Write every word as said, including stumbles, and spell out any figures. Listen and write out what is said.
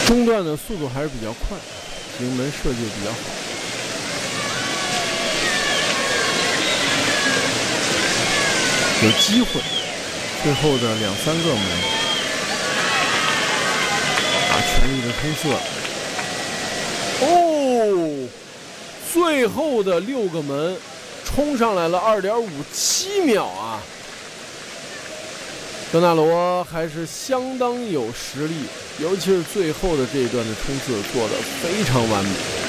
中段的速度还是比较快，迎门设计比较好。有机会，最后的两三个门，啊，全力的冲刺。哦，最后的六个门，冲上来了二点五七秒啊！德纳罗还是相当有实力，尤其是最后的这一段的冲刺做得非常完美。